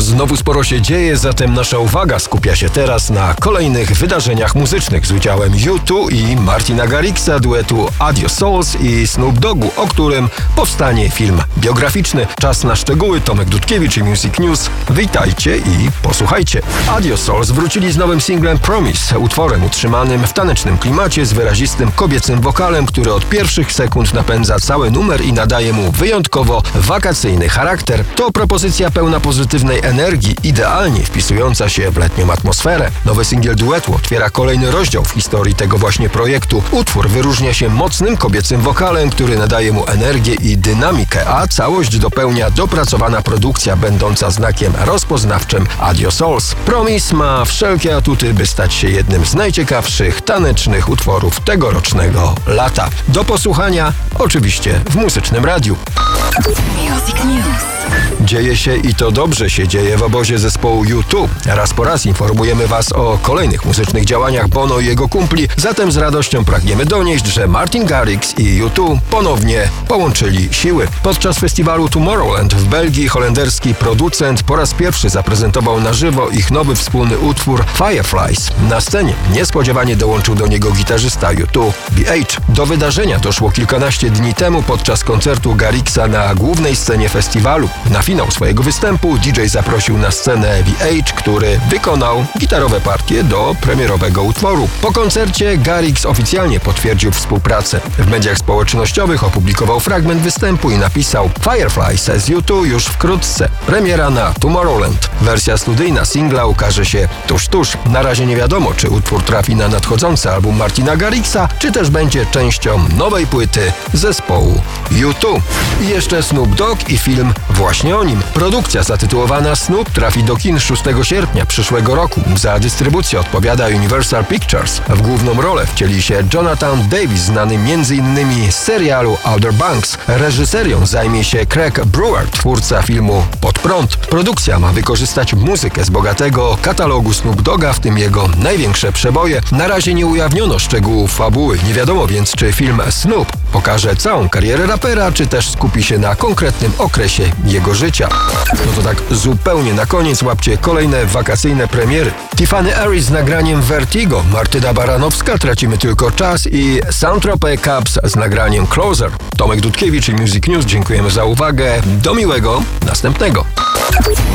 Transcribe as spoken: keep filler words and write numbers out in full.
Znowu sporo się dzieje, zatem nasza uwaga skupia się teraz na kolejnych wydarzeniach muzycznych z udziałem U dwa i Martina Garrixa, duetu Adios Souls i Snoop Doggu, o którym powstanie film biograficzny. Czas na szczegóły. Tomek Dudkiewicz i Music News. Witajcie i posłuchajcie. Adios Souls wrócili z nowym singlem Promise, utworem utrzymanym w tanecznym klimacie z wyrazistym kobiecym wokalem, który od pierwszych sekund napędza cały numer i nadaje mu wyjątkowo wakacyjny charakter. To propozycja pełna pozytywnej energii, idealnie wpisująca się w letnią atmosferę. Nowy singiel duetu otwiera kolejny rozdział w historii tego właśnie projektu. Utwór wyróżnia się mocnym kobiecym wokalem, który nadaje mu energię i dynamikę, a całość dopełnia dopracowana produkcja będąca znakiem rozpoznawczym Adios Souls. Promise ma wszelkie atuty, by stać się jednym z najciekawszych tanecznych utworów tegorocznego lata. Do posłuchania oczywiście w Muzycznym Radiu. Music News. Dzieje się i to dobrze się dzieje w obozie zespołu U dwa. Raz po raz informujemy Was o kolejnych muzycznych działaniach Bono i jego kumpli, zatem z radością pragniemy donieść, że Martin Garrix i U dwa ponownie połączyli siły. Podczas festiwalu Tomorrowland w Belgii holenderski producent po raz pierwszy zaprezentował na żywo ich nowy wspólny utwór Fireflies. Na scenie niespodziewanie dołączył do niego gitarzysta U dwa B H. Do wydarzenia doszło kilkanaście dni temu podczas koncertu Garrixa na głównej scenie festiwalu. Na finał swojego występu D J zaprosił na scenę B H, który wykonał gitarowe partie do premierowego utworu. Po koncercie Garrix oficjalnie potwierdził współpracę. W mediach społecznościowych opublikował fragment występu i napisał: Fireflies z U dwa już wkrótce. Premiera na Tomorrowland. Wersja studyjna singla ukaże się tuż, tuż. Na razie nie wiadomo, czy utwór trafi na nadchodzący album Martina Garrixa, czy też będzie częścią nowej płyty zespołu U dwa. I jeszcze Snoop Dogg i film właśnie o nim. Produkcja zatytułowana Snoop trafi do kin szóstego sierpnia przyszłego roku. Za dystrybucję odpowiada Universal Pictures. W główną rolę wcieli się Jonathan Davis, znany między innymi z serialu Outer Banks. Reżyserią zajmie się Craig Brewer, twórca filmu Pod prąd. Produkcja ma wykorzystać muzykę z bogatego katalogu Snoop Dogga, w tym jego największe przeboje. Na razie nie ujawniono szczegółów fabuły. Nie wiadomo więc, czy film Snoop pokaże całą karierę rapera, czy też skupi się na konkretnym okresie jego życia. No to tak zupełnie na koniec łapcie kolejne wakacyjne premiery. Tiffany Harris z nagraniem Vertigo, Martyna Baranowska Tracimy tylko czas i Saint-Tropez Cubs z nagraniem Closer. Tomek Dudkiewicz i Music News, dziękujemy za uwagę. Do miłego następnego.